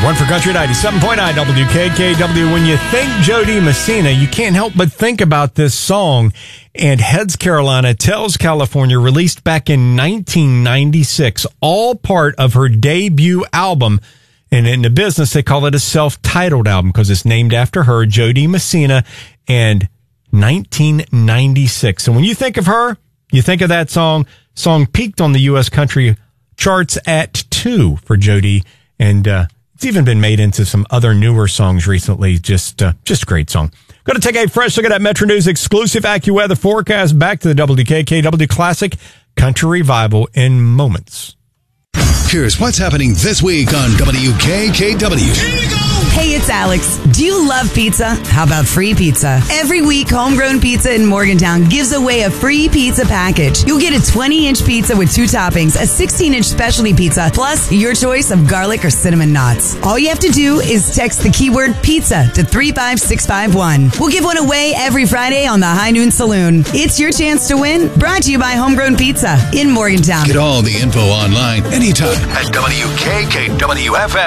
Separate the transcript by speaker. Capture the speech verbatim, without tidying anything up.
Speaker 1: One for Country ninety-seven point nine W K K W. When you think Jo Dee Messina, you can't help but think about this song. And Heads Carolina, Tails California, released back in nineteen ninety-six, all part of her debut album. And in the business, they call it a self-titled album because it's named after her, Jo Dee Messina, and nineteen ninety-six. And when you think of her, you think of that song. Song peaked on the U S country charts at two for Jo Dee, and uh, it's even been made into some other newer songs recently. Just, uh, just a great song. Going to take a fresh look at that Metro News exclusive AccuWeather forecast. Back to the W K K W Classic Country Revival in moments.
Speaker 2: Here's what's happening this week on W K K W.
Speaker 3: Hey, it's Alex. Do you love pizza? How about free pizza? Every week, Homegrown Pizza in Morgantown gives away a free pizza package. You'll get a twenty-inch pizza with two toppings, a sixteen-inch specialty pizza, plus your choice of garlic or cinnamon knots. All you have to do is text the keyword pizza to three five six five one. We'll give one away every Friday on the High Noon Saloon. It's your chance to win. Brought to you by Homegrown Pizza in Morgantown.
Speaker 2: Get all the info online anytime at W K K W F M.